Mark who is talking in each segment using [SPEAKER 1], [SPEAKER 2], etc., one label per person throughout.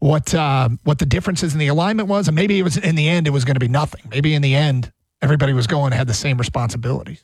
[SPEAKER 1] what the differences in the alignment was, and maybe it was in the end it was going to be nothing. Maybe in the end everybody was going to have the same responsibilities.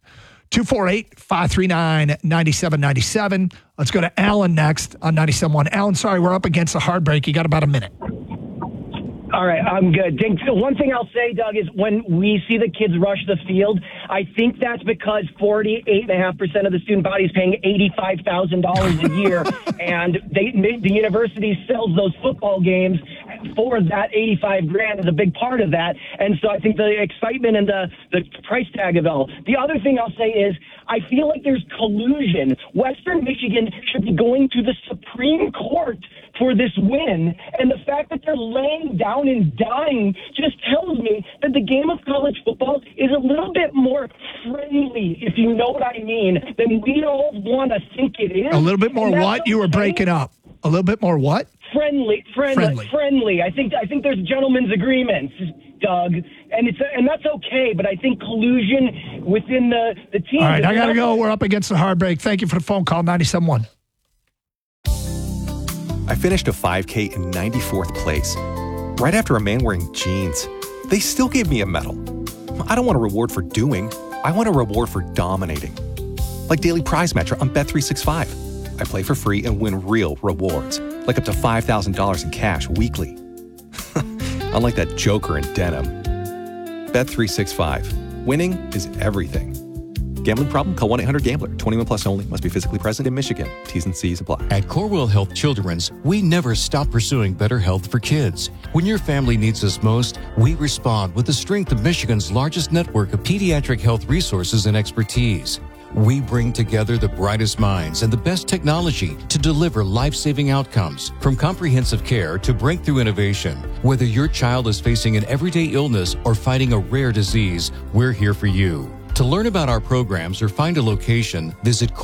[SPEAKER 1] 248-539-9797. Let's go to Alan next on 97.1. Alan, sorry, we're up against the hard break. You got about a minute.
[SPEAKER 2] All right, I'm good. One thing I'll say, Doug, is when we see the kids rush the field, I think that's because 48.5% of the student body is paying $85,000 a year, and the university sells those football games for that $85,000 is a big part of that. And so I think the excitement and the price tag of it all. The other thing I'll say is I feel like there's collusion. Western Michigan should be going to the Supreme Court for this win, and the fact that they're laying down and dying just tells me that the game of college football is a little bit more friendly, if you know what I mean, than we all want to think it is.
[SPEAKER 1] A little bit more what? Okay. You were breaking up. A little bit more what?
[SPEAKER 2] Friendly. I think there's gentlemen's agreements, Doug, and that's okay. But I think collusion within the team.
[SPEAKER 1] All right, I gotta go. We're up against the hard break. Thank you for the phone call. 97.1.
[SPEAKER 3] I finished a 5K in 94th place, right after a man wearing jeans. They still gave me a medal. I don't want a reward for doing. I want a reward for dominating. Like Daily Prize Matcher on Bet365. I play for free and win real rewards, like up to $5,000 in cash weekly. Unlike that joker in denim. Bet365. Winning is everything. Gambling problem? Call 1-800-GAMBLER. 21 plus only. Must be physically present in Michigan. T's and C's apply.
[SPEAKER 4] At Corewell Health Children's, we never stop pursuing better health for kids. When your family needs us most, we respond with the strength of Michigan's largest network of pediatric health resources and expertise. We bring together the brightest minds and the best technology to deliver life-saving outcomes, from comprehensive care to breakthrough innovation. Whether your child is facing an everyday illness or fighting a rare disease, we're here for you. To learn about our programs or find a location, visit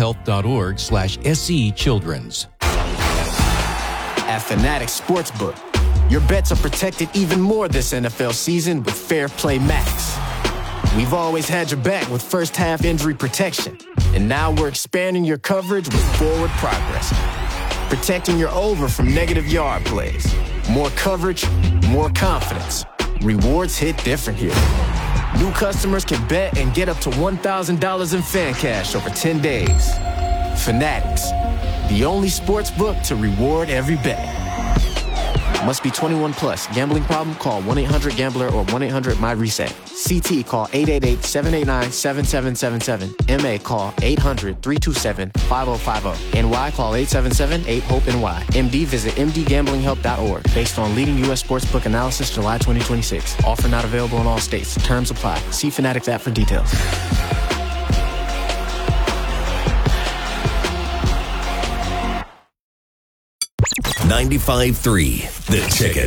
[SPEAKER 4] corewellhealth.org/SCE-Children's.
[SPEAKER 5] At Fanatics Sportsbook, your bets are protected even more this NFL season with Fair Play Max. We've always had your back with first-half injury protection, and now we're expanding your coverage with Forward Progress, protecting your over from negative yard plays. More coverage, more confidence. Rewards hit different here. New customers can bet and get up to $1,000 in fan cash over 10 days. Fanatics, the only sports book to reward every bet. Must be 21 plus. Gambling problem? Call 1-800-GAMBLER or 1-800-MY-RESET. CT, call 888-789-7777. MA, call 800-327-5050. NY, call 877-8-HOPE-NY. MD, visit mdgamblinghelp.org. Based on leading U.S. sportsbook analysis, July 2026. Offer not available in all states. Terms apply. See Fanatics app for details.
[SPEAKER 6] 95.3 The Ticket.